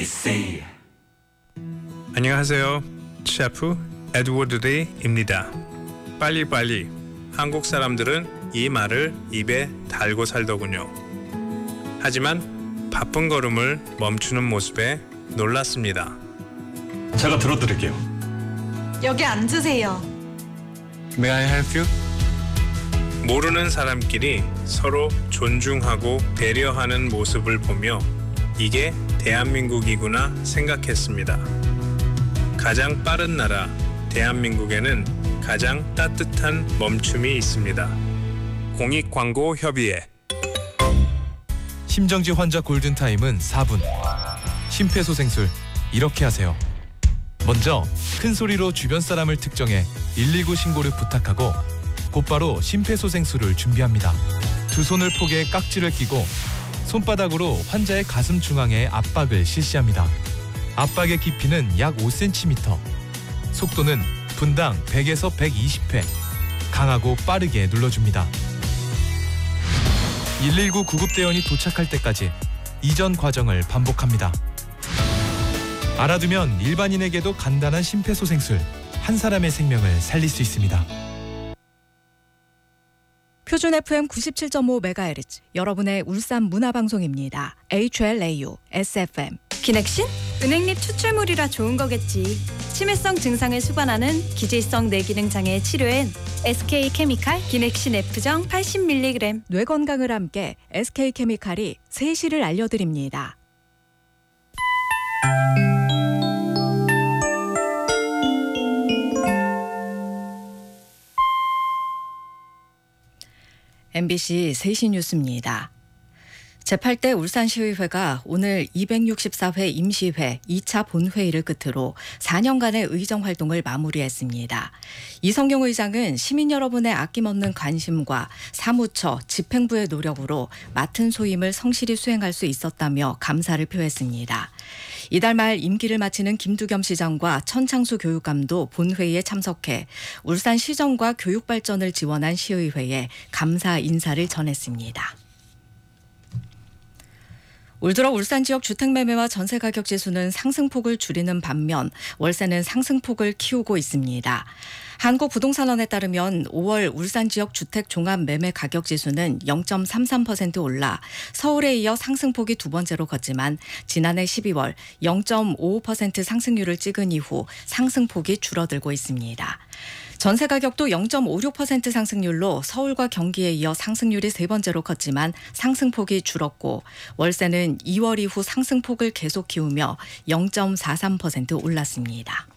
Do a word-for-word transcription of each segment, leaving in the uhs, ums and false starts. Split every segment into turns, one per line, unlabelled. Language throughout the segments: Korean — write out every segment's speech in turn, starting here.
엠비씨.
안녕하세요. 셰프 에드워드 데이입니다. 빨리빨리. 한국 사람들은 이 말을 입에 달고 살더군요. 하지만 바쁜 걸음을 멈추는 모습에 놀랐습니다.
제가 들어드릴게요.
여기 앉으세요.
May I help you? 모르는 사람끼리 서로 존중하고 배려하는 모습을 보며 이게 대한민국이구나 생각했습니다. 가장 빠른 나라 대한민국에는 가장 따뜻한 멈춤이 있습니다. 공익광고협의회.
심정지 환자 골든타임은 사 분. 심폐소생술 이렇게 하세요. 먼저 큰 소리로 주변 사람을 특정해 일일구 신고를 부탁하고 곧바로 심폐소생술을 준비합니다. 두 손을 포개 깍지를 끼고 손바닥으로 환자의 가슴 중앙에 압박을 실시합니다. 압박의 깊이는 약 오 센티미터. 속도는 분당 백에서 백이십 회. 강하고 빠르게 눌러줍니다. 일일구 구급대원이 도착할 때까지 이전 과정을 반복합니다. 알아두면 일반인에게도 간단한 심폐소생술, 한 사람의 생명을 살릴 수 있습니다.
표준 에프엠 구십칠 점 오 메가헤르츠 여러분의 울산 문화방송입니다. 에이치엘에이유 에스에프엠.
기넥신? 은행잎 추출물이라 좋은 거겠지. 치매성 증상을 수반하는 기질성 뇌기능 장애 치료엔 에스케이케미칼 기넥신 F정 팔십 밀리그램.
뇌 건강을 함께 에스케이케미칼이 세시를 알려드립니다. 엠비씨 세시 뉴스입니다. 제팔 대 울산시의회가 오늘 이백육십사 회 임시회 이 차 본회의를 끝으로 사 년간의 의정활동을 마무리했습니다. 이성용 의장은 시민 여러분의 아낌없는 관심과 사무처, 집행부의 노력으로 맡은 소임을 성실히 수행할 수 있었다며 감사를 표했습니다. 이달 말 임기를 마치는 김두겸 시장과 천창수 교육감도 본회의에 참석해 울산시정과 교육발전을 지원한 시의회에 감사 인사를 전했습니다. 올 들어 울산 지역 주택 매매와 전세 가격 지수는 상승폭을 줄이는 반면 월세는 상승폭을 키우고 있습니다. 한국부동산원에 따르면 오월 울산 지역 주택 종합 매매 가격 지수는 영 점 삼삼 퍼센트 올라 서울에 이어 상승폭이 두 번째로 컸지만 지난해 십이월 영 점 오오 퍼센트 상승률을 찍은 이후 상승폭이 줄어들고 있습니다. 전세 가격도 영 점 오육 퍼센트 상승률로 서울과 경기에 이어 상승률이 세 번째로 컸지만 상승폭이 줄었고 월세는 이월 이후 상승폭을 계속 키우며 영 점 사삼 퍼센트 올랐습니다.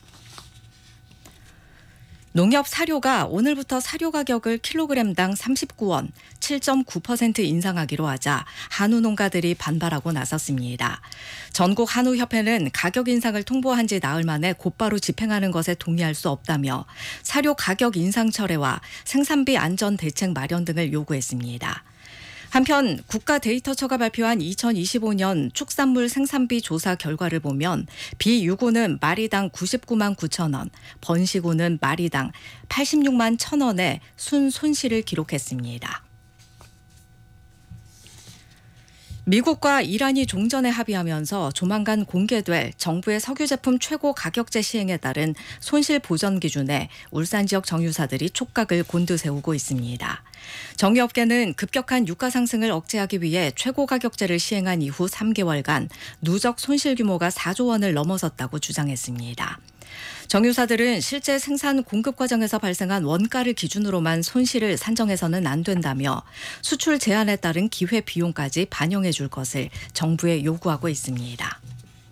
농협 사료가 오늘부터 사료 가격을 킬로그램당 삼십구 원, 칠 점 구 퍼센트 인상하기로 하자 한우 농가들이 반발하고 나섰습니다. 전국 한우협회는 가격 인상을 통보한 지 나흘 만에 곧바로 집행하는 것에 동의할 수 없다며 사료 가격 인상 철회와 생산비 안전 대책 마련 등을 요구했습니다. 한편 국가데이터처가 발표한 이천이십오 년 축산물 생산비 조사 결과를 보면 비유구는 마리당 구십구만 구천 원, 번시구는 마리당 팔십육만 천 원의 순 손실을 기록했습니다. 미국과 이란이 종전에 합의하면서 조만간 공개될 정부의 석유 제품 최고 가격제 시행에 따른 손실 보전 기준에 울산 지역 정유사들이 촉각을 곤두세우고 있습니다. 정유업계는 급격한 유가 상승을 억제하기 위해 최고 가격제를 시행한 이후 삼 개월간 누적 손실 규모가 사조 원을 넘어섰다고 주장했습니다. 정유사들은 실제 생산 공급 과정에서 발생한 원가를 기준으로만 손실을 산정해서는 안 된다며 수출 제한에 따른 기회 비용까지 반영해 줄 것을 정부에 요구하고 있습니다.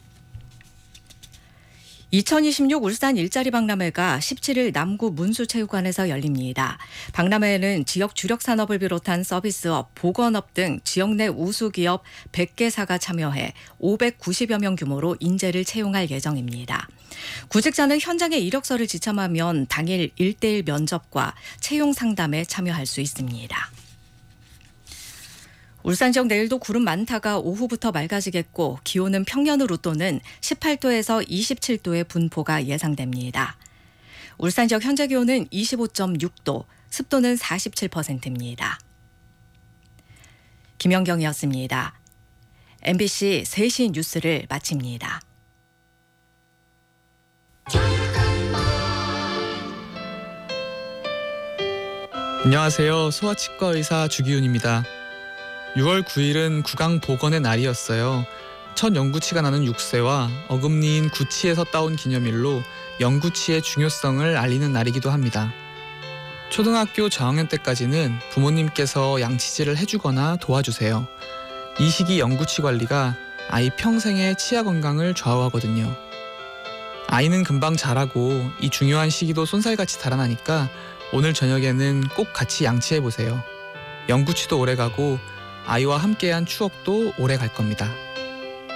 이천이십육 울산 일자리 박람회가 십칠 일 남구 문수체육관에서 열립니다. 박람회에는 지역 주력 산업을 비롯한 서비스업, 보건업 등 지역 내 우수기업 백 개사가 참여해 오백구십여 명 규모로 인재를 채용할 예정입니다. 구직자는 현장에 이력서를 지참하면 당일 일 대일 면접과 채용 상담에 참여할 수 있습니다. 울산 지역 내일도 구름 많다가 오후부터 맑아지겠고 기온은 평년을 웃도는 십팔 도에서 이십칠 도의 분포가 예상됩니다. 울산 지역 현재 기온은 이십오 점 육 도, 습도는 사십칠 퍼센트입니다. 김연경이었습니다. 엠비씨 세 시 뉴스를 마칩니다.
안녕하세요. 소아치과 의사 주기훈입니다. 유월 구일은 구강보건의 날이었어요. 첫 영구치가 나는 육 세와 어금니인 구치에서 따온 기념일로 영구치의 중요성을 알리는 날이기도 합니다. 초등학교 저학년 때까지는 부모님께서 양치질을 해주거나 도와주세요. 이 시기 영구치 관리가 아이 평생의 치아 건강을 좌우하거든요. 아이는 금방 자라고 이 중요한 시기도 쏜살같이 달아나니까 오늘 저녁에는 꼭 같이 양치해보세요. 영구치도 오래가고 아이와 함께한 추억도 오래 갈 겁니다.